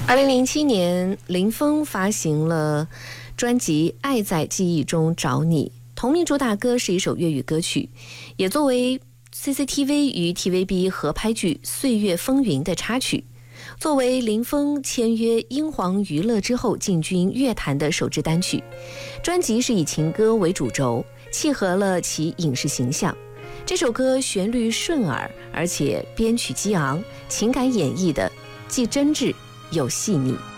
2007年，林峰发行了专辑《爱在记忆中找你》，同名主打歌是一首粤语歌曲，也作为 CCTV 与 TVB 合拍剧《岁月风云》的插曲。作为林峰签约英皇娱乐之后进军乐坛的首支单曲，专辑是以情歌为主轴，契合了其影视形象。这首歌旋律顺耳，而且编曲激昂，情感演绎的既真挚又细腻。